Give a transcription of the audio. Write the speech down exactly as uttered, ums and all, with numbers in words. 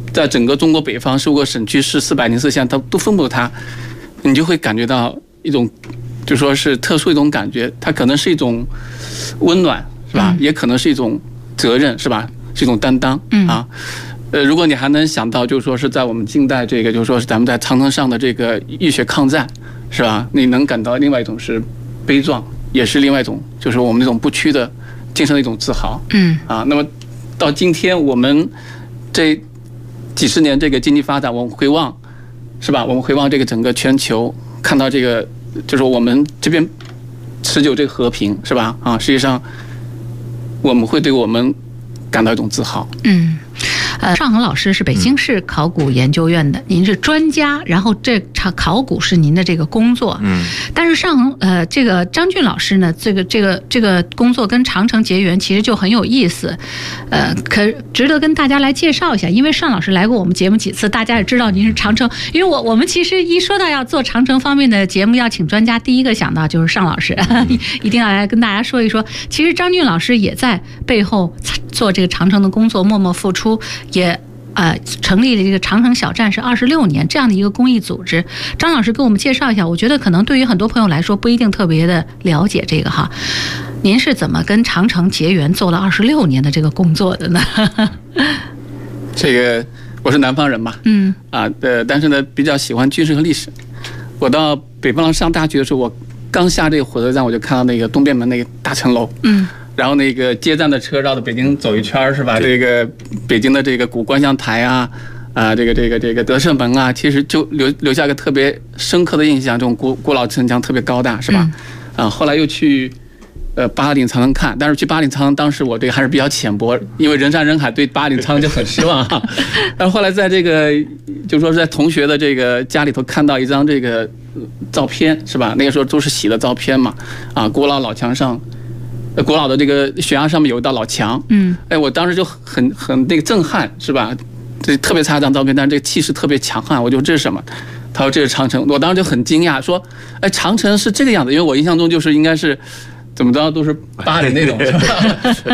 在整个中国北方十五个省区市四百零四县，它都分布它，你就会感觉到一种，就说是特殊一种感觉，它可能是一种温暖，是吧？嗯、也可能是一种责任，是吧？是一种担当啊。呃，如果你还能想到，就是说是在我们近代这个，就是说是咱们在长城上的这个浴血抗战，是吧？你能感到另外一种是悲壮，也是另外一种，就是我们那种不屈的精神的一种自豪。嗯啊，那么到今天我们这几十年这个经济发展，我们回望，是吧？我们回望这个整个全球，看到这个，就是我们这边持久这个和平，是吧？啊，实际上我们会对我们感到一种自豪。嗯。 呃，尚恒老师是北京市考古研究院的，嗯、您是专家，然后这考古是您的这个工作。嗯，但是尚恒呃，这个张俊老师呢，这个这个这个工作跟长城结缘，其实就很有意思，呃，可值得跟大家来介绍一下。因为尚老师来过我们节目几次，大家也知道您是长城，因为我我们其实一说到要做长城方面的节目，要请专家，第一个想到就是尚老师，嗯、一定要来跟大家说一说。其实张俊老师也在背后做这个长城的工作，默默付出。也呃成立了这个长城小站是二十六年这样的一个公益组织。张老师给我们介绍一下，我觉得可能对于很多朋友来说不一定特别的了解这个哈。您是怎么跟长城结缘，做了二十六年的这个工作的呢？ 这个我是南方人嘛，嗯啊呃，但是呢比较喜欢军事和历史。我到北方上大学的时候，我刚下这个火车站，我就看到那个东便门那个大城楼，嗯。然后那个接站的车绕着北京走一圈，是吧？这个北京的这个古观象台啊，啊，这个这个这个德胜门啊，其实就留留下一个特别深刻的印象。这种古古老城墙特别高大，是吧？嗯、啊，后来又去呃八岭长城看，但是去八岭长城当时我这个还是比较浅薄，因为人山人海，对八岭长城就很失望哈。但是后来在这个就说是在同学的这个家里头看到一张这个照片，是吧？那个时候都是洗的照片嘛，啊，古老老墙上。古老的这个悬崖上面有一道老墙，嗯，哎，我当时就很很那个震撼，是吧？这特别差一张照片，但是这个气势特别强悍。我就这是什么？他说这是长城，我当时就很惊讶，说，哎，长城是这个样子，因为我印象中就是应该是怎么着都是八里那种，是吧？